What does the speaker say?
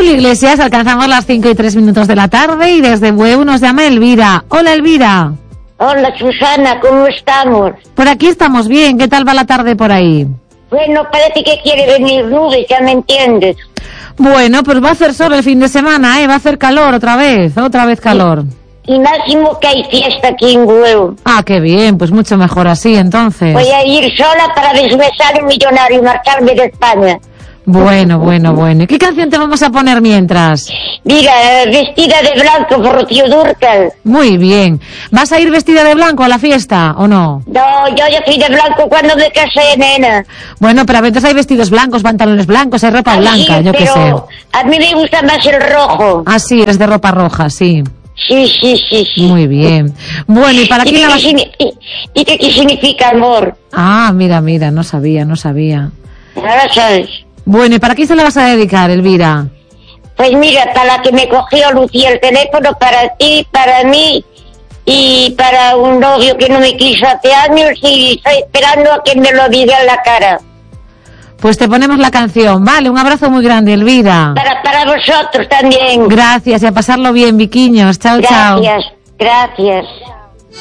Julio Iglesias, alcanzamos las 5:03 de la tarde y desde Bueu nos llama Elvira. Hola, Elvira. Hola, Susana, ¿cómo estamos? Por aquí estamos bien, ¿qué tal va la tarde por ahí? Bueno, parece que quiere venir nubes, ya me entiendes. Bueno, pues va a hacer sol el fin de semana, va a hacer calor otra vez calor. Y máximo que hay fiesta aquí en Bueu. Ah, qué bien, pues mucho mejor así entonces. Voy a ir sola para desmesar un millonario y marcharme de España. Bueno. ¿Y qué canción te vamos a poner mientras? Mira, vestida de blanco por Rocío Dúrcal. Muy bien. ¿Vas a ir vestida de blanco a la fiesta o no? No, yo ya fui de blanco cuando me casé, nena. Bueno, pero a veces hay vestidos blancos, pantalones blancos, hay ropa blanca, sí, yo qué sé. pero a mí me gusta más el rojo. Ah, sí, eres de ropa roja, sí. Sí. Muy bien. Bueno, ¿y para quién la vas? ¿Y qué significa amor? Ah, mira, no sabía. Ahora sabes. Bueno, ¿y para quién se la vas a dedicar, Elvira? Pues mira, para la que me cogió Lucía el teléfono, para ti, para mí y para un novio que no me quiso hace años y estoy esperando a que me lo diga en la cara. Pues te ponemos la canción, vale, un abrazo muy grande, Elvira. Para vosotros también. Gracias y a pasarlo bien, Viquiños. Chao. Gracias.